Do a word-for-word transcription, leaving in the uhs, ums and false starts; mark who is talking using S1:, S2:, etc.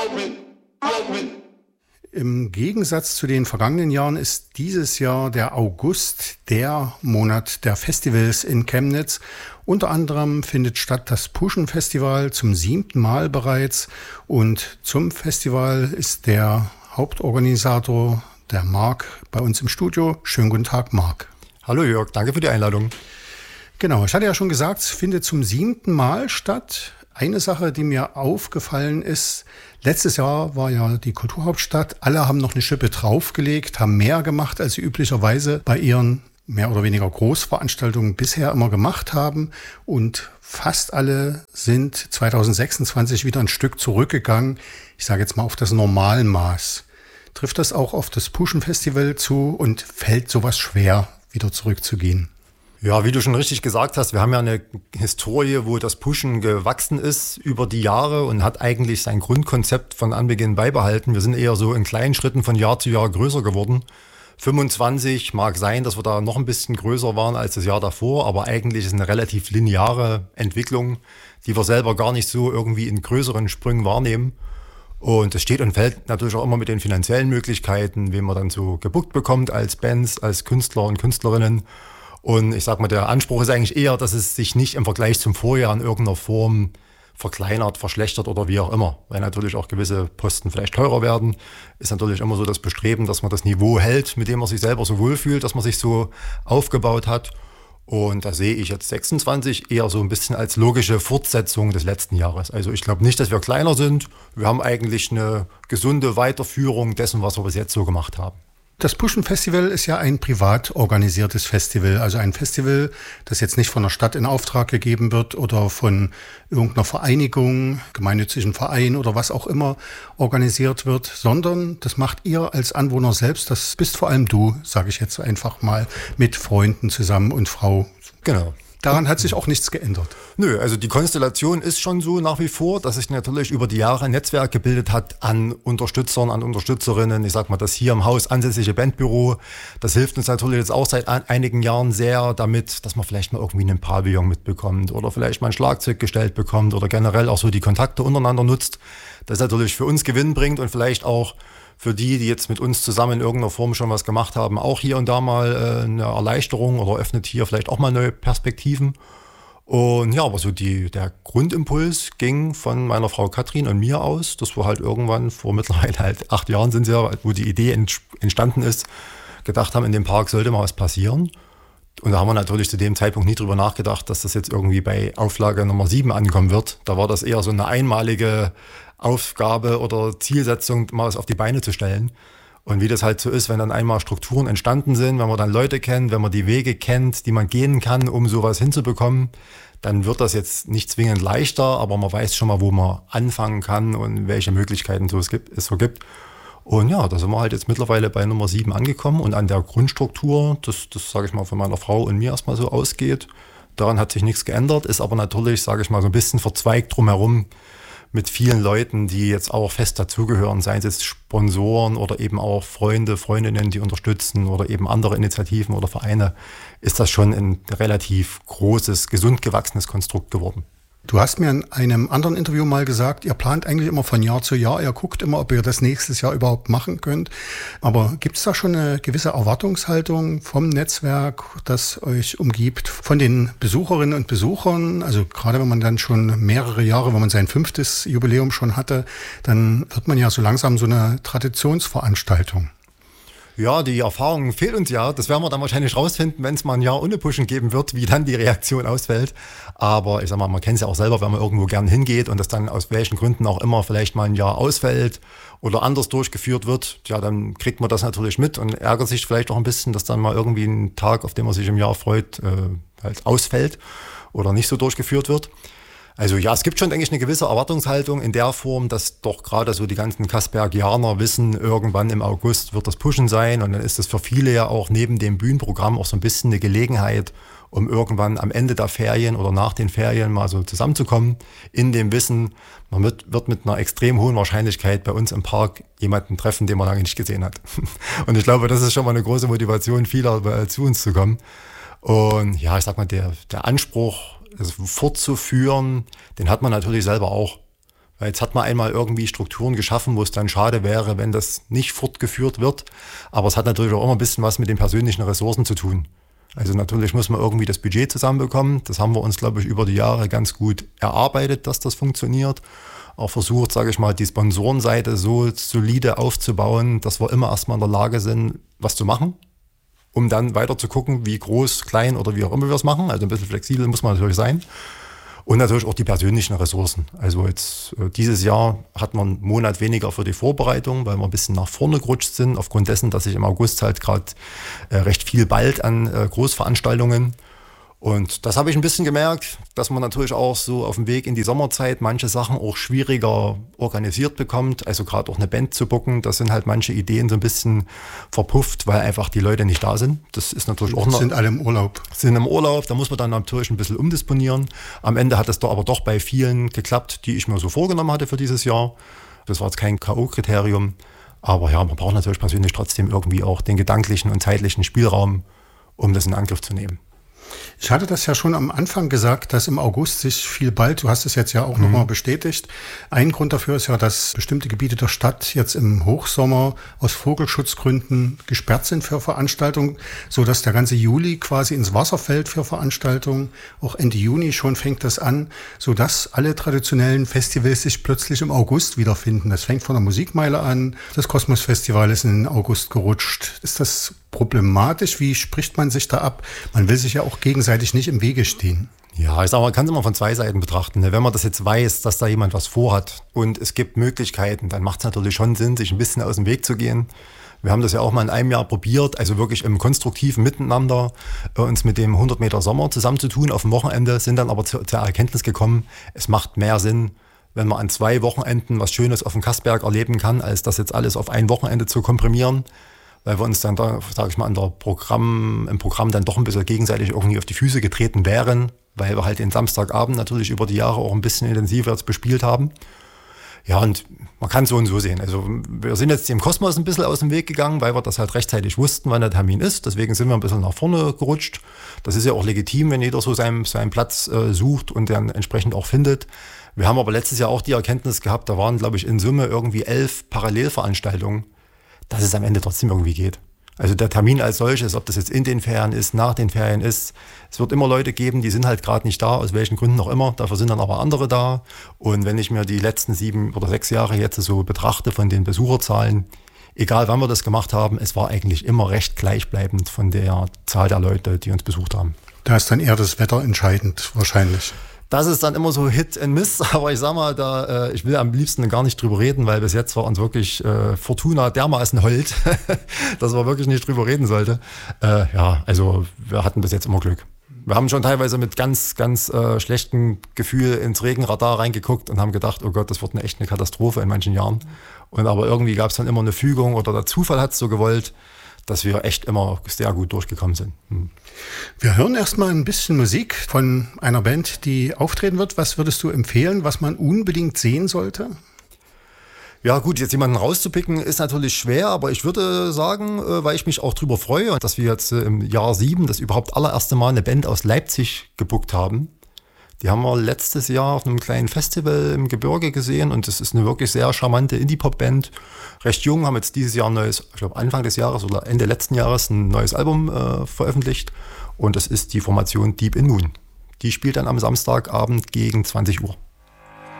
S1: Im Gegensatz zu den vergangenen Jahren ist dieses Jahr der August der Monat der Festivals in Chemnitz. Unter anderem findet statt das Puschen-Festival zum siebten Mal bereits. Und zum Festival ist der Hauptorganisator, der Marc, bei uns im Studio. Schönen guten Tag, Marc.
S2: Hallo Jörg, danke für die Einladung.
S1: Genau, ich hatte ja schon gesagt, es findet zum siebten Mal statt. Eine Sache, die mir aufgefallen ist, letztes Jahr war ja die Kulturhauptstadt, alle haben noch eine Schippe draufgelegt, haben mehr gemacht, als sie üblicherweise bei ihren mehr oder weniger Großveranstaltungen bisher immer gemacht haben. Und fast alle sind zwanzig sechsundzwanzig wieder ein Stück zurückgegangen, ich sage jetzt mal auf das Normalmaß. Trifft das auch auf das Puschen-Festival zu und fällt sowas schwer, wieder zurückzugehen?
S2: Ja, wie du schon richtig gesagt hast, wir haben ja eine Historie, wo das Pushen gewachsen ist über die Jahre und hat eigentlich sein Grundkonzept von Anbeginn beibehalten. Wir sind eher so in kleinen Schritten von Jahr zu Jahr größer geworden. fünfundzwanzig mag sein, dass wir da noch ein bisschen größer waren als das Jahr davor, aber eigentlich ist eine relativ lineare Entwicklung, die wir selber gar nicht so irgendwie in größeren Sprüngen wahrnehmen. Und es steht und fällt natürlich auch immer mit den finanziellen Möglichkeiten, wen man dann so gebuckt bekommt als Bands, als Künstler und Künstlerinnen. Und ich sag mal, der Anspruch ist eigentlich eher, dass es sich nicht im Vergleich zum Vorjahr in irgendeiner Form verkleinert, verschlechtert oder wie auch immer. Weil natürlich auch gewisse Posten vielleicht teurer werden, ist natürlich immer so das Bestreben, dass man das Niveau hält, mit dem man sich selber so wohlfühlt, dass man sich so aufgebaut hat. Und da sehe ich jetzt sechsundzwanzig eher so ein bisschen als logische Fortsetzung des letzten Jahres. Also ich glaube nicht, dass wir kleiner sind. Wir haben eigentlich eine gesunde Weiterführung dessen, was wir bis jetzt so gemacht haben.
S1: Das Puschen-Festival ist ja ein privat organisiertes Festival, also ein Festival, das jetzt nicht von der Stadt in Auftrag gegeben wird oder von irgendeiner Vereinigung, gemeinnützigen Verein oder was auch immer organisiert wird, sondern das macht ihr als Anwohner selbst, das bist vor allem du, sage ich jetzt einfach mal, mit Freunden zusammen und Frau.
S2: Genau.
S1: Daran hat sich auch nichts geändert.
S2: Nö, also die Konstellation ist schon so nach wie vor, dass sich natürlich über die Jahre ein Netzwerk gebildet hat an Unterstützern, an Unterstützerinnen. Ich sag mal, das hier im Haus ansässige Bandbüro, das hilft uns natürlich jetzt auch seit ein, einigen Jahren sehr damit, dass man vielleicht mal irgendwie einen Pavillon mitbekommt oder vielleicht mal ein Schlagzeug gestellt bekommt oder generell auch so die Kontakte untereinander nutzt. Das natürlich für uns Gewinn bringt und vielleicht auch für die, die jetzt mit uns zusammen in irgendeiner Form schon was gemacht haben, auch hier und da mal äh, eine Erleichterung oder öffnet hier vielleicht auch mal neue Perspektiven. Und ja, aber so die, der Grundimpuls ging von meiner Frau Katrin und mir aus, dass wir halt irgendwann vor mittlerweile halt acht Jahren sind ja, wo die Idee entstanden ist, gedacht haben, in dem Park sollte mal was passieren. Und da haben wir natürlich zu dem Zeitpunkt nie drüber nachgedacht, dass das jetzt irgendwie bei Auflage Nummer sieben ankommen wird. Da war das eher so eine einmalige Aufgabe oder Zielsetzung, mal was auf die Beine zu stellen. Und wie das halt so ist, wenn dann einmal Strukturen entstanden sind, wenn man dann Leute kennt, wenn man die Wege kennt, die man gehen kann, um sowas hinzubekommen, dann wird das jetzt nicht zwingend leichter, aber man weiß schon mal, wo man anfangen kann und welche Möglichkeiten so es, gibt, es so gibt. Und ja, da sind wir halt jetzt mittlerweile bei Nummer sieben angekommen und an der Grundstruktur, das, das sage ich mal von meiner Frau und mir erstmal so ausgeht, daran hat sich nichts geändert, ist aber natürlich, sage ich mal, so ein bisschen verzweigt drumherum mit vielen Leuten, die jetzt auch fest dazugehören, seien es jetzt Sponsoren oder eben auch Freunde, Freundinnen, die unterstützen oder eben andere Initiativen oder Vereine, ist das schon ein relativ großes, gesund gewachsenes Konstrukt geworden.
S1: Du hast mir in einem anderen Interview mal gesagt, ihr plant eigentlich immer von Jahr zu Jahr, ihr guckt immer, ob ihr das nächstes Jahr überhaupt machen könnt. Aber gibt es da schon eine gewisse Erwartungshaltung vom Netzwerk, das euch umgibt, von den Besucherinnen und Besuchern? Also gerade wenn man dann schon mehrere Jahre, wenn man sein fünftes Jubiläum schon hatte, dann wird man ja so langsam so eine Traditionsveranstaltung.
S2: Ja, die Erfahrung fehlt uns ja. Das werden wir dann wahrscheinlich rausfinden, wenn es mal ein Jahr ohne Pushen geben wird, wie dann die Reaktion ausfällt. Aber ich sag mal, man kennt es ja auch selber, wenn man irgendwo gern hingeht und das dann aus welchen Gründen auch immer vielleicht mal ein Jahr ausfällt oder anders durchgeführt wird. Ja, dann kriegt man das natürlich mit und ärgert sich vielleicht auch ein bisschen, dass dann mal irgendwie ein Tag, auf den man sich im Jahr freut, äh, halt ausfällt oder nicht so durchgeführt wird. Also ja, es gibt schon, denke ich, eine gewisse Erwartungshaltung in der Form, dass doch gerade so die ganzen Kaspergianer wissen, irgendwann im August wird das Pushen sein und dann ist das für viele ja auch neben dem Bühnenprogramm auch so ein bisschen eine Gelegenheit, um irgendwann am Ende der Ferien oder nach den Ferien mal so zusammenzukommen, in dem Wissen, man wird, wird mit einer extrem hohen Wahrscheinlichkeit bei uns im Park jemanden treffen, den man lange nicht gesehen hat. Und ich glaube, das ist schon mal eine große Motivation vieler, äh, zu uns zu kommen. Und ja, ich sag mal, der, der Anspruch, das fortzuführen, den hat man natürlich selber auch. Weil jetzt hat man einmal irgendwie Strukturen geschaffen, wo es dann schade wäre, wenn das nicht fortgeführt wird. Aber es hat natürlich auch immer ein bisschen was mit den persönlichen Ressourcen zu tun. Also natürlich muss man irgendwie das Budget zusammenbekommen. Das haben wir uns, glaube ich, über die Jahre ganz gut erarbeitet, dass das funktioniert. Auch versucht, sage ich mal, die Sponsorenseite so solide aufzubauen, dass wir immer erstmal in der Lage sind, was zu machen, um dann weiter zu gucken, wie groß, klein oder wie auch immer wir es machen. Also ein bisschen flexibel muss man natürlich sein. Und natürlich auch die persönlichen Ressourcen. Also jetzt äh, dieses Jahr hat man einen Monat weniger für die Vorbereitung, weil wir ein bisschen nach vorne gerutscht sind, aufgrund dessen, dass ich im August halt gerade äh, recht viel bald an äh, Großveranstaltungen. Und das habe ich ein bisschen gemerkt, dass man natürlich auch so auf dem Weg in die Sommerzeit manche Sachen auch schwieriger organisiert bekommt. Also gerade auch eine Band zu booken, da sind halt manche Ideen so ein bisschen verpufft, weil einfach die Leute nicht da sind. Das ist natürlich auch noch.
S1: Sind alle im Urlaub.
S2: Sind im Urlaub, da muss man dann natürlich ein bisschen umdisponieren. Am Ende hat es doch aber doch bei vielen geklappt, die ich mir so vorgenommen hatte für dieses Jahr. Das war jetzt kein K O-Kriterium. Aber ja, man braucht natürlich persönlich trotzdem irgendwie auch den gedanklichen und zeitlichen Spielraum, um das in Angriff zu nehmen.
S1: Ich hatte das ja schon am Anfang gesagt, dass im August sich viel bald, du hast es jetzt ja auch mhm. nochmal bestätigt. Ein Grund dafür ist ja, dass bestimmte Gebiete der Stadt jetzt im Hochsommer aus Vogelschutzgründen gesperrt sind für Veranstaltungen, so dass der ganze Juli quasi ins Wasser fällt für Veranstaltungen. Auch Ende Juni schon fängt das an, so dass alle traditionellen Festivals sich plötzlich im August wiederfinden. Das fängt von der Musikmeile an. Das Kosmos Festival ist in den August gerutscht. Ist das problematisch? Wie spricht man sich da ab? Man will sich ja auch gegenseitig nicht im Wege stehen.
S2: Ja, ich sag mal, man kann es immer von zwei Seiten betrachten. Wenn man das jetzt weiß, dass da jemand was vorhat und es gibt Möglichkeiten, dann macht es natürlich schon Sinn, sich ein bisschen aus dem Weg zu gehen. Wir haben das ja auch mal in einem Jahr probiert, also wirklich im konstruktiven Miteinander, uns mit dem hundert Meter Sommer zusammenzutun auf dem Wochenende, sind dann aber zur, zur Erkenntnis gekommen, es macht mehr Sinn, wenn man an zwei Wochenenden was Schönes auf dem Kassberg erleben kann, als das jetzt alles auf ein Wochenende zu komprimieren. Weil wir uns dann da, sage ich mal, in der Programm, im Programm dann doch ein bisschen gegenseitig irgendwie auf die Füße getreten wären, weil wir halt den Samstagabend natürlich über die Jahre auch ein bisschen intensiver jetzt bespielt haben. Ja, und man kann es so und so sehen. Also wir sind jetzt dem Kosmos ein bisschen aus dem Weg gegangen, weil wir das halt rechtzeitig wussten, wann der Termin ist. Deswegen sind wir ein bisschen nach vorne gerutscht. Das ist ja auch legitim, wenn jeder so seinen, seinen Platz äh, sucht und dann entsprechend auch findet. Wir haben aber letztes Jahr auch die Erkenntnis gehabt, da waren, glaube ich, in Summe irgendwie elf Parallelveranstaltungen, dass es am Ende trotzdem irgendwie geht. Also der Termin als solches, ob das jetzt in den Ferien ist, nach den Ferien ist, es wird immer Leute geben, die sind halt gerade nicht da, aus welchen Gründen auch immer. Dafür sind dann aber andere da. Und wenn ich mir die letzten sieben oder sechs Jahre jetzt so betrachte von den Besucherzahlen, egal wann wir das gemacht haben, es war eigentlich immer recht gleichbleibend von der Zahl der Leute, die uns besucht haben.
S1: Da ist dann eher das Wetter entscheidend wahrscheinlich.
S2: Das ist dann immer so Hit and Miss, aber ich sag mal, da, äh, ich will am liebsten gar nicht drüber reden, weil bis jetzt war uns wirklich äh, Fortuna dermaßen heult, dass man wirklich nicht drüber reden sollte. Äh, ja, also wir hatten bis jetzt immer Glück. Wir haben schon teilweise mit ganz, ganz äh, schlechtem Gefühl ins Regenradar reingeguckt und haben gedacht, oh Gott, das wird eine echt eine Katastrophe in manchen Jahren. Und aber irgendwie gab es dann immer eine Fügung oder der Zufall hat es so gewollt, dass wir echt immer sehr gut durchgekommen sind. Hm.
S1: Wir hören erstmal ein bisschen Musik von einer Band, die auftreten wird. Was würdest du empfehlen, was man unbedingt sehen sollte?
S2: Ja gut, jetzt jemanden rauszupicken ist natürlich schwer, aber ich würde sagen, weil ich mich auch drüber freue, dass wir jetzt im Jahr sieben das überhaupt allererste Mal eine Band aus Leipzig gebookt haben. Die haben wir letztes Jahr auf einem kleinen Festival im Gebirge gesehen und das ist eine wirklich sehr charmante Indie-Pop-Band. Recht jung, haben jetzt dieses Jahr ein neues, ich glaube Anfang des Jahres oder Ende letzten Jahres ein neues Album äh, veröffentlicht und das ist die Formation Deep in Moon. Die spielt dann am Samstagabend gegen zwanzig Uhr.